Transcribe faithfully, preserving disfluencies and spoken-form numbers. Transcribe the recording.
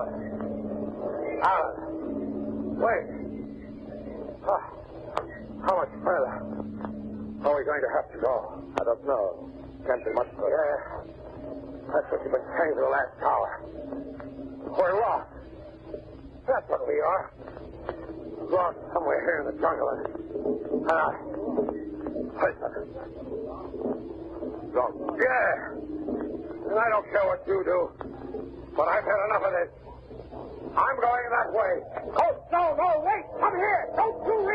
Alan. Alan. Wait. Oh, how much further are we going to have to go? I don't know. Can't be much further. Yeah. That's what you've been saying for the last hour. We're lost. That's what we are. Lost somewhere here in the jungle. And I... Wait a minute. Don't. Yeah. And I don't care what you do. But I've had enough of this. I'm going that way. Oh, no, no, wait. Come here. Don't you leave.